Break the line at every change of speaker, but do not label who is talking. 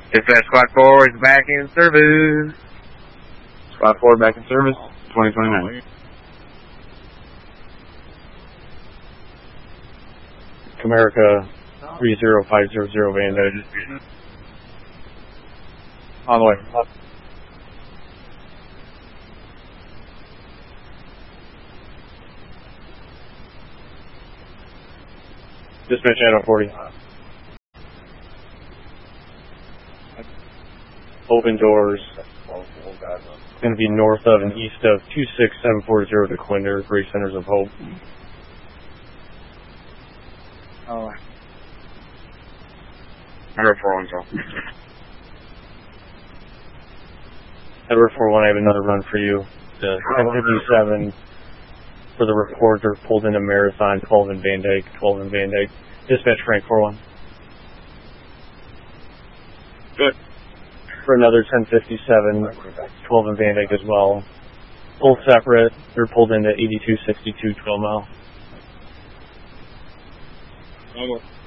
Dispatch Squad 4 is back in service. Squad 4 back in service, 2029.
Comerica 30500 Bandage. On the way. Dispatch Channel 40. Open doors. Going to be north of and east of 26740 to Quinder, Great Centers of Hope.
Oh. Edward 4-1.
Edward 4-1, I have another run for you. The 1057 for the reporter pulled into Marathon, 12 in Van Dyke, 12 in Van Dyke. Dispatch Frank 4-1.
Good.
For another 1057, 12 in Van Dyke as well. Both separate. They're pulled into 8262 12 Mile.